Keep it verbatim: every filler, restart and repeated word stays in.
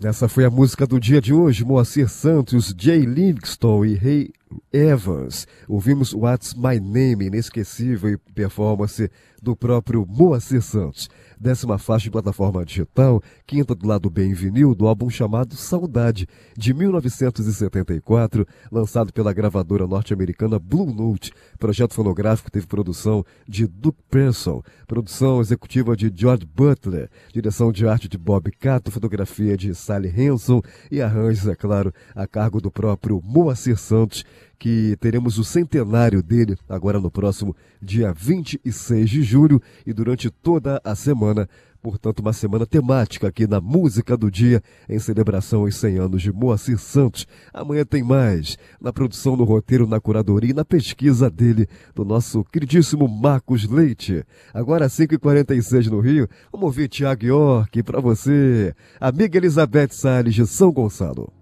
Essa foi a música do dia de hoje, Moacir Santos, Jay Livingston e Ray Evans. Ouvimos What's My Name, inesquecível performance do próprio Moacir Santos. Décima faixa de plataforma digital, quinta do lado B em vinil, do álbum chamado Saudade, de mil novecentos e setenta e quatro, lançado pela gravadora norte-americana Blue Note. Projeto fonográfico teve produção de Duke Pearson, produção executiva de George Butler, direção de arte de Bob Cato, fotografia de Sally Hanson e arranjos, é claro, a cargo do próprio Moacir Santos, que teremos o centenário dele agora no próximo dia vinte e seis de julho e durante toda a semana. Portanto, uma semana temática aqui na Música do Dia, em celebração aos cem anos de Moacir Santos. Amanhã tem mais, na produção, no roteiro, na curadoria e na pesquisa dele, do nosso queridíssimo Marcos Leite. Agora, às cinco e quarenta e seis no Rio, vamos ouvir Thiago York para você, amiga Elizabeth Salles de São Gonçalo.